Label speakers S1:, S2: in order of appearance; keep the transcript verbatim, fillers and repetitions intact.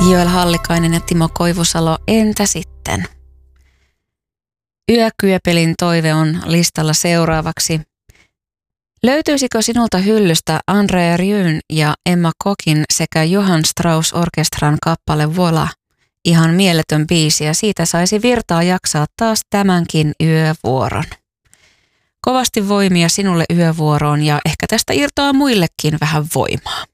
S1: Joel Hallikainen ja Timo Koivusalo, entä sitten? Yökyöpelin toive on listalla seuraavaksi. Löytyisikö sinulta hyllystä Andrea Rieu'n ja Emma Kokin sekä Johann Strauss Orkestran kappale Voilà? Ihan mieletön biisi ja siitä saisi virtaa jaksaa taas tämänkin yövuoron. Kovasti voimia sinulle yövuoroon ja ehkä tästä irtoaa muillekin vähän voimaa.